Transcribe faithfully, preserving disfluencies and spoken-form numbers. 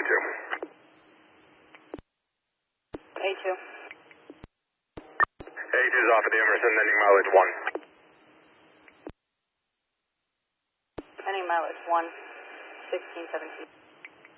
two. A two. A two is off at the Emerson, ending mileage one. Ending mileage one, sixteen seventeen.